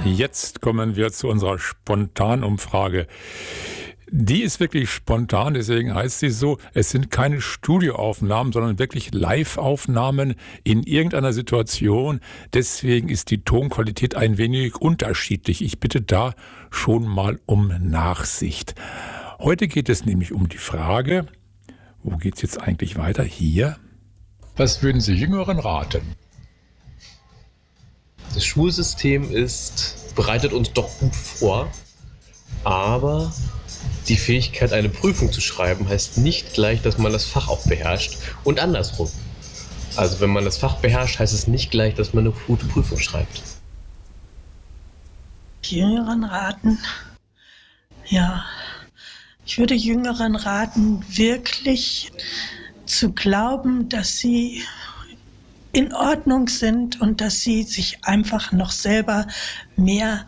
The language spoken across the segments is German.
Jetzt kommen wir zu unserer Spontanumfrage. Die ist wirklich spontan, deswegen heißt sie so. Es sind keine Studioaufnahmen, sondern wirklich Live-Aufnahmen in irgendeiner Situation. Deswegen ist die Tonqualität ein wenig unterschiedlich. Ich bitte da schon mal um Nachsicht. Heute geht es nämlich um die Frage, wo geht es jetzt eigentlich weiter? Hier. Was würden Sie Jüngeren raten? Das Schulsystem bereitet uns doch gut vor, aber die Fähigkeit, eine Prüfung zu schreiben, heißt nicht gleich, dass man das Fach auch beherrscht und andersrum. Also wenn man das Fach beherrscht, heißt es nicht gleich, dass man eine gute Prüfung schreibt. Jüngeren raten? Ja, ich würde Jüngeren raten, wirklich zu glauben, dass sie in Ordnung sind und dass sie sich einfach noch selber mehr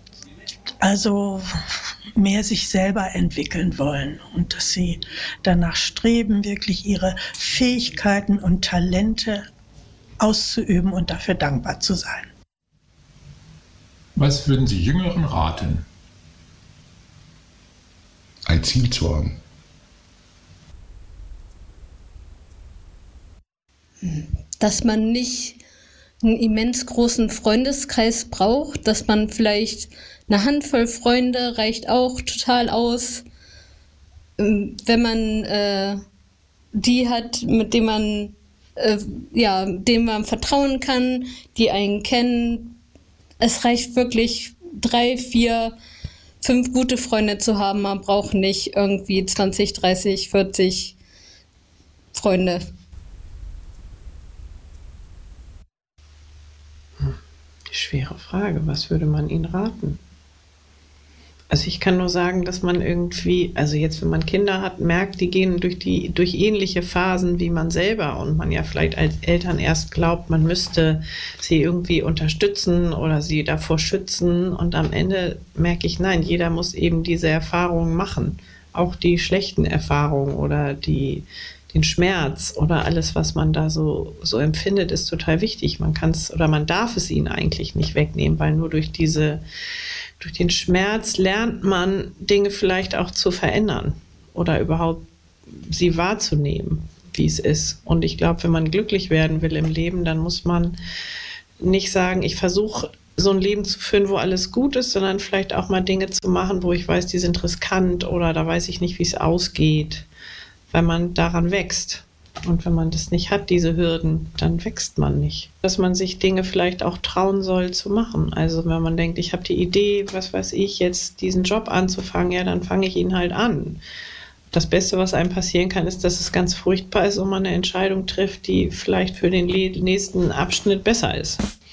sich selber entwickeln wollen und dass sie danach streben, wirklich ihre Fähigkeiten und Talente auszuüben und dafür dankbar zu sein. Was würden Sie Jüngeren raten? Ein Ziel zu haben. Dass man nicht einen immens großen Freundeskreis braucht, dass man vielleicht eine Handvoll Freunde reicht auch total aus, wenn man die hat, mit denen man vertrauen kann, die einen kennen. Es reicht wirklich 3, 4, 5 gute Freunde zu haben. Man braucht nicht irgendwie 20, 30, 40 Freunde. Schwere Frage. Was würde man ihnen raten? Also ich kann nur sagen, dass man irgendwie, also jetzt, wenn man Kinder hat, merkt, die gehen durch ähnliche Phasen wie man selber und man ja vielleicht als Eltern erst glaubt, man müsste sie irgendwie unterstützen oder sie davor schützen und am Ende merke ich, nein, jeder muss eben diese Erfahrungen machen. Auch die schlechten Erfahrungen oder den Schmerz oder alles, was man da so empfindet, ist total wichtig. Man darf es ihnen eigentlich nicht wegnehmen, weil nur durch den Schmerz lernt man, Dinge vielleicht auch zu verändern oder überhaupt sie wahrzunehmen, wie es ist. Und ich glaube, wenn man glücklich werden will im Leben, dann muss man nicht sagen, ich versuche so ein Leben zu führen, wo alles gut ist, sondern vielleicht auch mal Dinge zu machen, wo ich weiß, die sind riskant oder da weiß ich nicht, wie es ausgeht, weil man daran wächst. Und wenn man das nicht hat, diese Hürden, dann wächst man nicht. Dass man sich Dinge vielleicht auch trauen soll zu machen. Also wenn man denkt, ich habe die Idee, was weiß ich, jetzt diesen Job anzufangen, ja, dann fange ich ihn halt an. Das Beste, was einem passieren kann, ist, dass es ganz furchtbar ist und man eine Entscheidung trifft, die vielleicht für den nächsten Abschnitt besser ist.